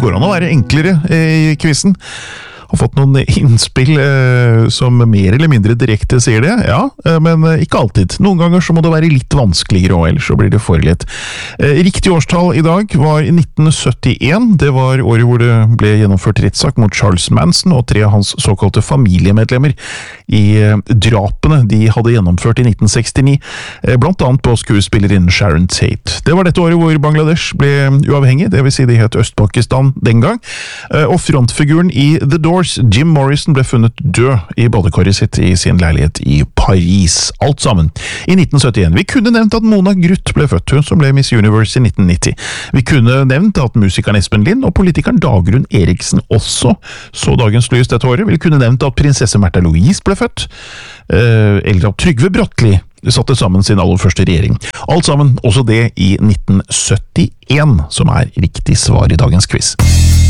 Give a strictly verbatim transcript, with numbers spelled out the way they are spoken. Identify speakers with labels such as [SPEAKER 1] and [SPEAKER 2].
[SPEAKER 1] går an å være enklere i quizen. Har fått noen innspill eh, som mer eller mindre direkte sier det, ja, eh, men ikke alltid. Noen ganger så må det være litt vanskeligere også, ellers så blir det for lett. Eh, riktig årstall i dag var i nitten syttien. Det var året hvor det ble gjennomført rettssak mot Charles Manson og tre av hans såkalte familiemedlemmer i eh, drapene de hadde gjennomført i nitten sekstini, eh, blant annet på skuespillerinnen Sharon Tate. Det var dette året hvor Bangladesh ble uavhengig, det vil si det het Øst-Pakistan den gang, eh, og frontfiguren i The Doors, Jim Morrison, ble funnet død i badekaret sitt i sin leilighet i Paris. Alt sammen i nitten syttien. Vi kunne nevnt at Mona Gruth ble født, hun som ble Miss Universe i nitten nitti. Vi kunne nevnt at musikeren Espen Lind og politikeren Dagrun Eriksen også så dagens lys dette året. Vi kunne nevnt at prinsesse Märtha Louise ble født, eller at Trygve Bratteli satte sammen sin aller første regjering. Alt sammen, også det i nitten syttien, som er riktig svar i dagens quiz.